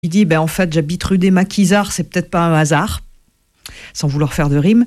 Il dit, en fait, j'habite rue des Maquisards, c'est peut-être pas un hasard, sans vouloir faire de rime.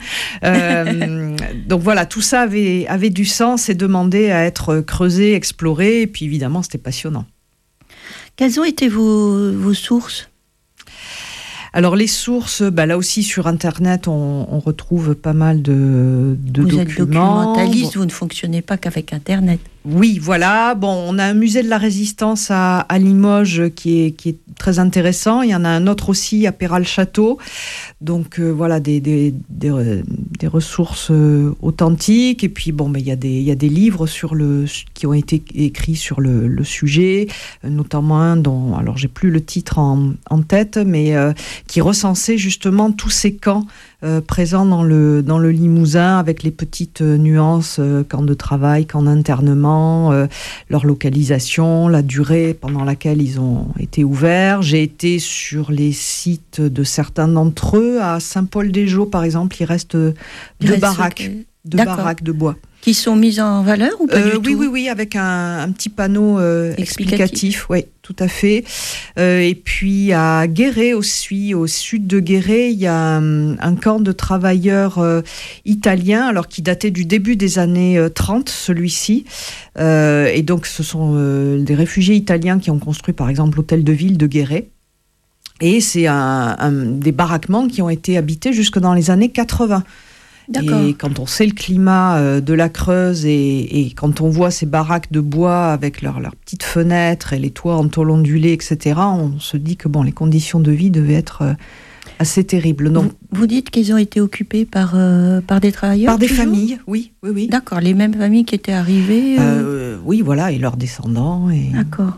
Donc voilà, tout ça avait du sens et demandait à être creusé, exploré, et puis évidemment, c'était passionnant. Quelles ont été vos sources ? Alors les sources, là aussi sur Internet, on retrouve pas mal de documents. Vous êtes documentaliste, vous ne fonctionnez pas qu'avec Internet. Oui, voilà. On a un musée de la Résistance à Limoges qui est très intéressant. Il y en a un autre aussi à Péral-Château. Donc voilà, des ressources authentiques. Et puis il y a des livres qui ont été écrits sur le sujet, notamment un dont, alors j'ai plus le titre en tête, mais qui recensait justement tous ces camps présents dans le Limousin, avec les petites nuances, camps de travail, camps d'internement, leur localisation, la durée pendant laquelle ils ont été ouverts. J'ai été sur les sites de certains d'entre eux. À Saint-Paul-des-Geaux, par exemple, il reste deux baraques de bois. Qui sont mises en valeur ou pas du tout ? Oui, avec un petit panneau explicatif. Oui, tout à fait. Et puis à Guéret aussi, au sud de Guéret, il y a un camp de travailleurs italiens, alors qui datait du début des années 30, celui-ci. Et donc ce sont des réfugiés italiens qui ont construit par exemple l'hôtel de ville de Guéret. Et c'est des baraquements qui ont été habités jusque dans les années 80. D'accord. Et quand on sait le climat de la Creuse et quand on voit ces baraques de bois avec leurs petites fenêtres et les toits en tôle ondulée, etc., on se dit que les conditions de vie devaient être assez terribles. Donc, vous dites qu'ils ont été occupés par des travailleurs ? Par des familles, oui. D'accord, les mêmes familles qui étaient arrivées Oui, voilà, et leurs descendants. D'accord.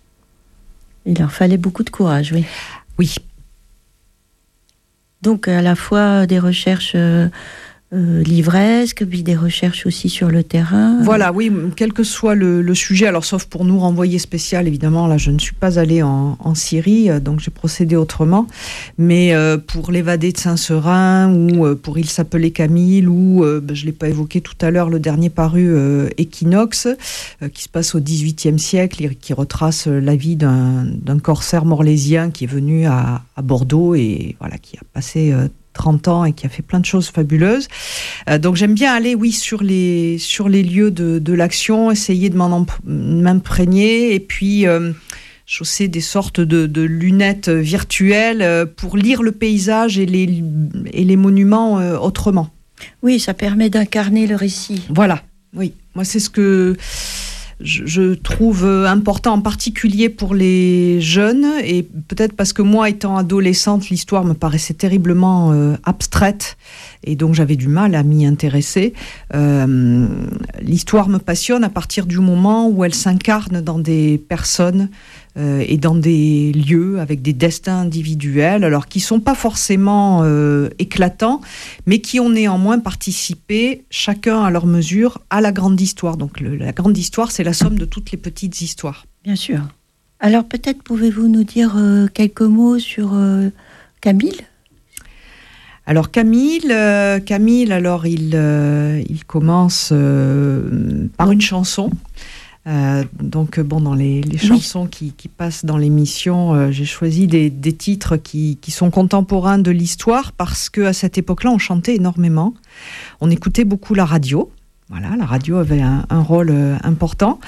Il leur fallait beaucoup de courage, oui. Oui. Donc à la fois des recherches livresques, puis des recherches aussi sur le terrain. Voilà, oui, quel que soit le sujet, alors sauf pour nous renvoyer spécial, évidemment, là je ne suis pas allée en Syrie, donc j'ai procédé autrement, mais pour l'évadé de Saint-Seurin, ou pour Il s'appelait Camille, ou je ne l'ai pas évoqué tout à l'heure, le dernier paru Équinoxe, qui se passe au XVIIIe siècle, et qui retrace la vie d'un corsaire morlésien qui est venu à Bordeaux, et voilà, qui a passé 30 ans et qui a fait plein de choses fabuleuses. Donc j'aime bien aller, sur les lieux de l'action, essayer de m'imprégner, et puis chausser des sortes de lunettes virtuelles pour lire le paysage et les monuments autrement. Oui, ça permet d'incarner le récit. Voilà, oui. Moi, c'est ce que je trouve important, en particulier pour les jeunes, et peut-être parce que moi, étant adolescente, l'histoire me paraissait terriblement abstraite, et donc j'avais du mal à m'y intéresser. L'histoire me passionne à partir du moment où elle s'incarne dans des personnes et dans des lieux avec des destins individuels, alors qui ne sont pas forcément éclatants, mais qui ont néanmoins participé, chacun à leur mesure, à la grande histoire. Donc la grande histoire, c'est la somme de toutes les petites histoires. Bien sûr. Alors peut-être pouvez-vous nous dire quelques mots sur Camille ? Alors Camille, alors il commence par une chanson. Donc dans les chansons qui passent dans l'émission, j'ai choisi des titres qui sont contemporains de l'histoire, parce qu'à cette époque-là, on chantait énormément. On écoutait beaucoup la radio. Voilà, la radio avait un rôle important.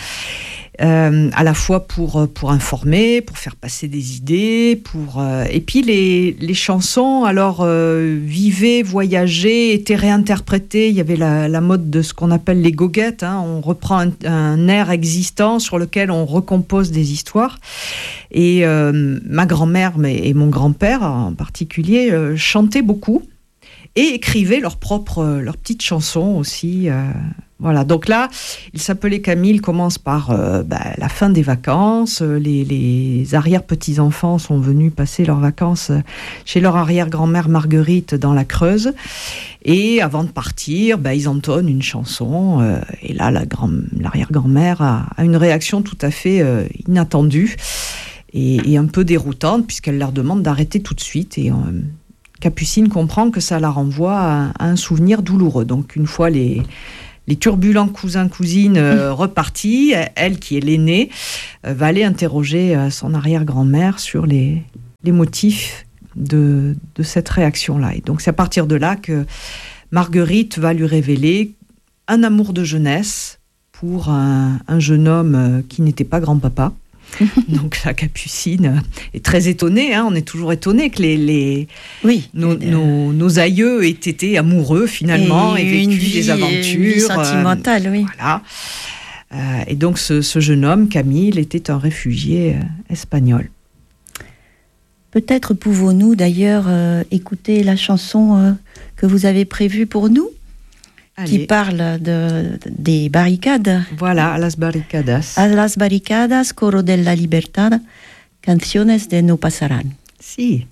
À la fois pour informer, pour faire passer des idées, et puis les chansons alors vivaient, voyageaient, étaient réinterprétées. Il y avait la mode de ce qu'on appelle les goguettes, on reprend un air existant sur lequel on recompose des histoires. Et ma grand-mère et mon grand-père en particulier chantaient beaucoup et écrivaient leurs petites chansons aussi. Voilà, donc là, Il s'appelait Camille commence par la fin des vacances. Les arrière-petits-enfants sont venus passer leurs vacances chez leur arrière-grand-mère Marguerite dans la Creuse. Et avant de partir, ils entonnent une chanson. Et là, l'arrière-grand-mère a une réaction tout à fait inattendue et un peu déroutante, puisqu'elle leur demande d'arrêter tout de suite. Et Capucine comprend que ça la renvoie à un souvenir douloureux. Donc une fois les turbulents cousins-cousines repartis, elle qui est l'aînée, va aller interroger son arrière-grand-mère sur les les motifs de cette réaction-là. Et donc c'est à partir de là que Marguerite va lui révéler un amour de jeunesse pour un jeune homme qui n'était pas grand-papa. Donc la Capucine est très étonnée, on est toujours étonné que nos aïeux aient été amoureux finalement et vécu des aventures. Une vie sentimentale, oui. Voilà. Et donc ce jeune homme, Camille, était un réfugié espagnol. Peut-être pouvons-nous d'ailleurs écouter la chanson que vous avez prévue pour nous, qui parle des barricades. Voilà, a las barricadas. A las barricadas, coro de la libertad, canciones de no pasarán. Si.